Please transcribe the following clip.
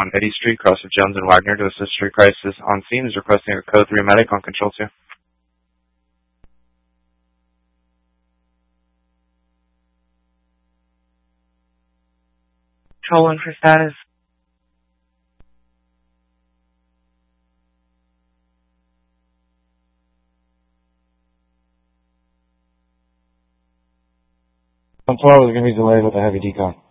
on Eddy Street, cross of Jones and Wagner to assist street crisis on scene. Is requesting a code 3 medic on control 2. Control 1 for status. On 12 is going to be delayed with a heavy decon.